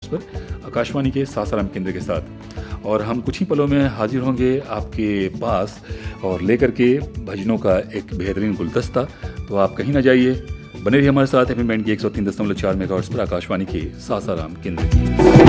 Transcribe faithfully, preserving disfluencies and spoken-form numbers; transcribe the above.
पर आकाशवाणी के सासाराम केंद्र के साथ। और हम कुछ ही पलों में हाजिर होंगे आपके पास और लेकर के भजनों का एक बेहतरीन गुलदस्ता। तो आप कहीं ना जाइए, बने रहिए हमारे साथ एफएम बैंड की एक सौ तीन दशमलव चार मेगाहर्ट्ज़ पर आकाशवाणी के सासाराम केंद्र की।